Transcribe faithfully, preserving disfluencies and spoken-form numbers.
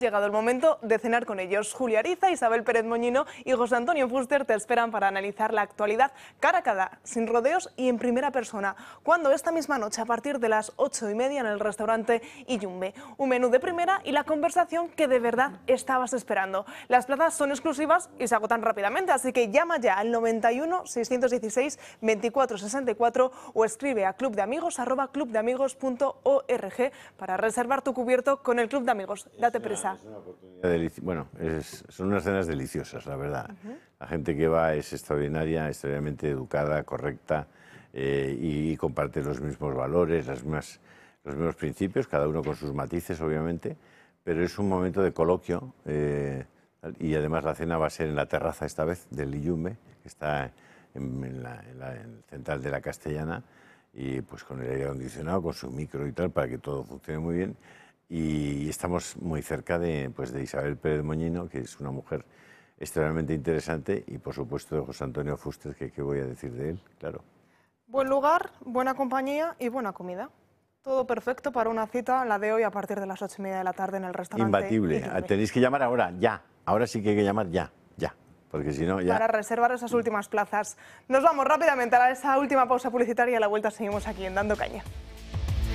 Llegado el momento de cenar con ellos. Julia Ariza, Isabel Pérez Moñino y José Antonio Fuster te esperan para analizar la actualidad cara a cara, sin rodeos y en primera persona. Cuando esta misma noche, a partir de las ocho y media, en el restaurante Iyumbe. Un menú de primera y la conversación que de verdad estabas esperando. Las plazas son exclusivas y se agotan rápidamente, así que llama ya al noventa y uno, seiscientos dieciséis, veinticuatro sesenta y cuatro o escribe a clubdeamigos arroba clubdeamigos punto org para reservar tu cubierto con el Club de Amigos. Date prisa. Es una oportunidad bueno, es, son unas cenas deliciosas, la verdad. Uh-huh. La gente que va es extraordinaria, extraordinariamente educada, correcta eh, y, y comparte los mismos valores, las mismas, los mismos principios, cada uno con sus matices, obviamente, pero es un momento de coloquio eh, y además la cena va a ser en la terraza esta vez del Iyumbe, que está en, en, la, en, la, en el central de la Castellana, y pues con el aire acondicionado, con su micro y tal, para que todo funcione muy bien. Y estamos muy cerca de, pues, de Isabel Pérez Moñino, que es una mujer extremadamente interesante, y por supuesto de José Antonio Fuster, que qué voy a decir de él, claro. Buen lugar, buena compañía y buena comida. Todo perfecto para una cita, la de hoy, a partir de las ocho y media de la tarde en el restaurante. Imbatible. Tenéis que llamar ahora, ya. Ahora sí que hay que llamar ya, ya. Porque si no, ya... Para reservar esas últimas plazas. Nos vamos rápidamente a esa última pausa publicitaria y a la vuelta seguimos aquí en Dando Caña.